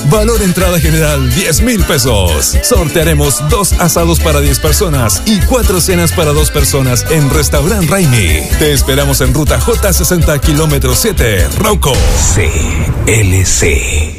Valor entrada general 10,000 pesos. Sortearemos 2 asados para 10 personas y 4 cenas para 2 personas en Restaurant Raimi. Te esperamos en ruta J60 kilómetro 7, Rauco. CLC.